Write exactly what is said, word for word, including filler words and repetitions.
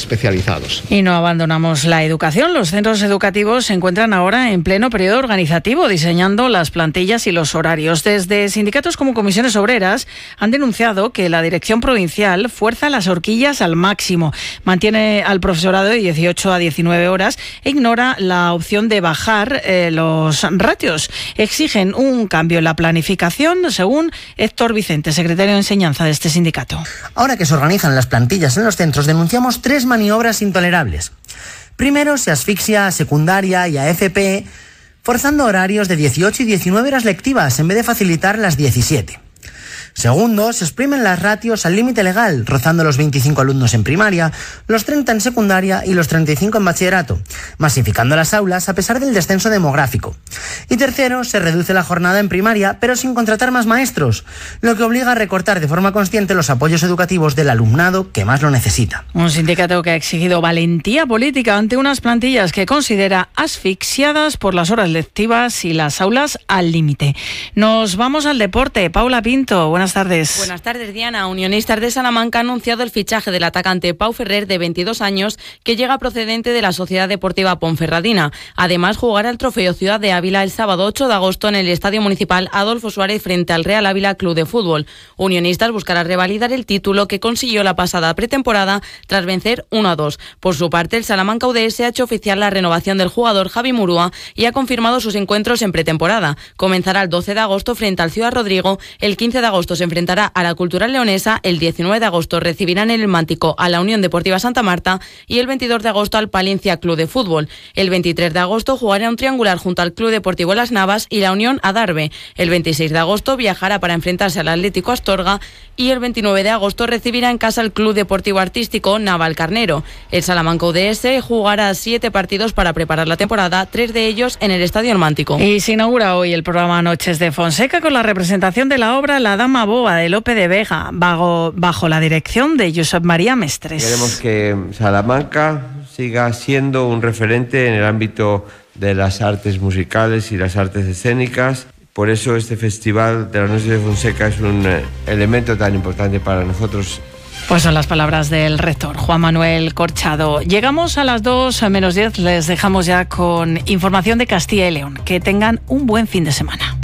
especializados. Y no abandonamos la educación. Los centros educativos se encuentran ahora en pleno periodo organizativo, diseñando las plantillas y los horarios. Desde sindicatos como Comisiones Obreras han denunciado que la dirección provincial fuerza las horquillas al máximo, mantiene al profesorado de dieciocho a diecinueve horas e ignora la opción de bajar eh, los ratios. Exigen un cambio en la planificación, según Héctor Vicente, secretario de Enseñanza de este sindicato. Ahora que se organizan las plantillas en los centros, denunciamos tres maniobras intolerables. Primero, se asfixia a secundaria y a F P, forzando horarios de dieciocho y diecinueve horas lectivas en vez de facilitar las diecisiete. Segundo, se exprimen las ratios al límite legal, rozando los veinticinco alumnos en primaria, los treinta en secundaria y los treinta y cinco en bachillerato, masificando las aulas a pesar del descenso demográfico. Y tercero, se reduce la jornada en primaria, pero sin contratar más maestros, lo que obliga a recortar de forma consciente los apoyos educativos del alumnado que más lo necesita. Un sindicato que ha exigido valentía política ante unas plantillas que considera asfixiadas por las horas lectivas y las aulas al límite. Nos vamos al deporte. Paula Pinto, buenas tardes. Buenas tardes, Diana. Unionistas de Salamanca ha anunciado el fichaje del atacante Pau Ferrer, de veintidós años, que llega procedente de la Sociedad Deportiva Ponferradina. Además, jugará el Trofeo Ciudad de Ávila el sábado ocho de agosto en el Estadio Municipal Adolfo Suárez frente al Real Ávila Club de Fútbol. Unionistas buscará revalidar el título que consiguió la pasada pretemporada tras vencer uno a dos. Por su parte, el Salamanca U D S ha hecho oficial la renovación del jugador Javi Murúa y ha confirmado sus encuentros en pretemporada. Comenzará el doce de agosto frente al Ciudad Rodrigo, el quince de agosto se enfrentará a la Cultural Leonesa, el diecinueve de agosto recibirán en el Mántico a la Unión Deportiva Santa Marta y el veintidós de agosto al Palencia Club de Fútbol. El veintitrés de agosto jugará un triangular junto al Club Deportivo Las Navas y la Unión Adarve. El veintiséis de agosto viajará para enfrentarse al Atlético Astorga y el veintinueve de agosto recibirá en casa al Club Deportivo Artístico Navalcarnero. El Salamanca U D S jugará siete partidos para preparar la temporada, tres de ellos en el Estadio El Mántico. Y se inaugura hoy el programa Noches de Fonseca con la representación de la obra La Dama Boa de Lope de Vega, bajo, bajo la dirección de Josep María Mestres. Queremos que Salamanca siga siendo un referente en el ámbito de las artes musicales y las artes escénicas. Por eso este festival de las Noches de Fonseca es un elemento tan importante para nosotros. Pues son las palabras del rector, Juan Manuel Corchado. Llegamos a las dos menos diez, les dejamos ya con información de Castilla y León. Que tengan un buen fin de semana.